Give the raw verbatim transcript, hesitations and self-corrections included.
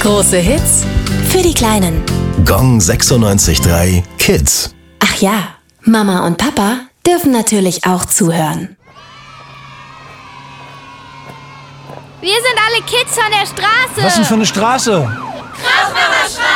Große Hits für die Kleinen. Gong sechsundneunzig Komma drei Kids. Ach ja, Mama und Papa dürfen natürlich auch zuhören. Wir sind alle Kids von der Straße. Was denn für eine Straße? Kraftmacher Straße.